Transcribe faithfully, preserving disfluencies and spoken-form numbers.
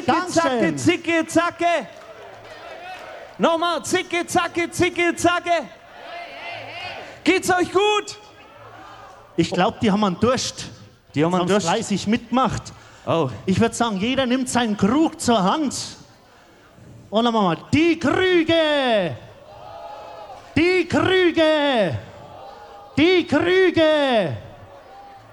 Zicke, zacke, zicke, zacke. Nochmal, zicke, zacke, zicke, zacke. Geht's euch gut? Ich glaube, die haben einen Durst. Die haben einen Durst. fleißig mitmacht. Oh. Ich würde sagen, jeder nimmt seinen Krug zur Hand. Und dann machen wir die Krüge. Die Krüge. Die Krüge.